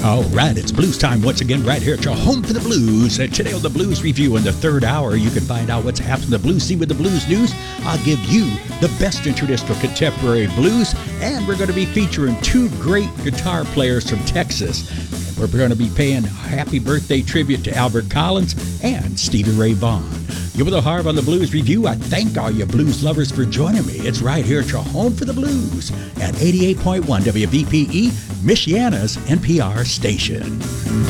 All right, it's blues time once again right here at your home for the blues. Today on the Blues Review in the third hour, you can find out what's happening in the blues scene with the blues news. I'll give you the best in traditional contemporary blues, and we're going to be featuring two great guitar players from Texas. And we're going to be paying happy birthday tribute to Albert Collins and Stevie Ray Vaughan. You're with the Harv on the Blues Review. I thank all you blues lovers for joining me. It's right here at your home for the blues at 88.1 WVPE, Michiana's NPR station.